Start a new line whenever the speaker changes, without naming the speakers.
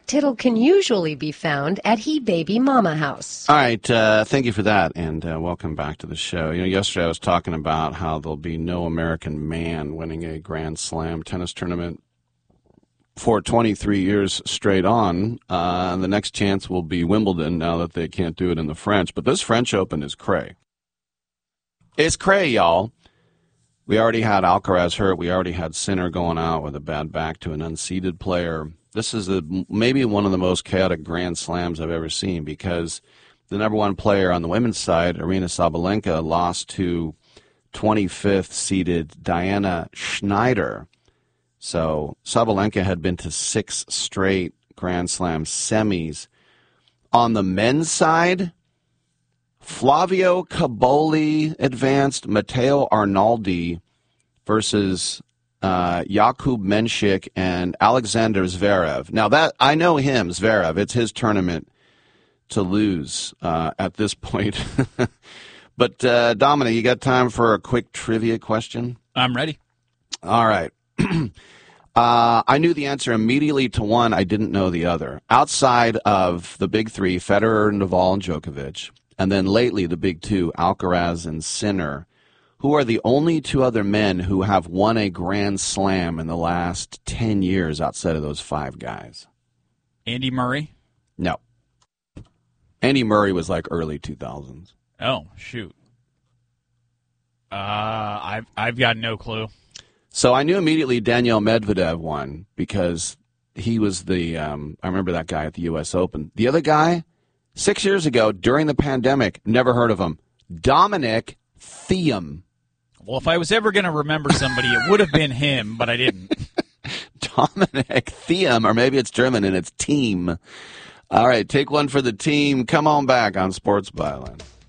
Tittle can usually be found at He Baby Mama House.
All right, thank you for that, and welcome back to the show. Yesterday I was talking about how there'll be no American man winning a Grand Slam tennis tournament for 23 years straight on. The next chance will be Wimbledon now that they can't do it in the French. But this French Open is cray. It's cray, y'all. We already had Alcaraz hurt. We already had Sinner going out with a bad back to an unseeded player. This is maybe one of the most chaotic Grand Slams I've ever seen because the number one player on the women's side, Aryna Sabalenka, lost to 25th seeded Diana Schneider. So Sabalenka had been to 6 straight Grand Slam semis. On the men's side, Flavio Caboli advanced, Matteo Arnaldi versus Jakub Menšik and Alexander Zverev. Now that I know him, Zverev. It's his tournament to lose at this point. But Dominic, you got time for a quick trivia question?
I'm ready.
All right. I knew the answer immediately to one. I didn't know the other. Outside of the big three, Federer, Nadal, and Djokovic, and then lately the big two, Alcaraz and Sinner, who are the only two other men who have won a Grand Slam in the last 10 years outside of those 5 guys?
Andy Murray?
No. Andy Murray was like early 2000s.
Oh, shoot. I've got no clue.
So I knew immediately Daniel Medvedev won because he was the, I remember that guy at the U.S. Open. The other guy, 6 years ago during the pandemic, never heard of him, Dominic Thiem.
Well, if I was ever going to remember somebody, it would have been him, but I didn't.
Dominic Thiem, or maybe it's German and it's team. All right, take one for the team. Come on back on Sports Byline.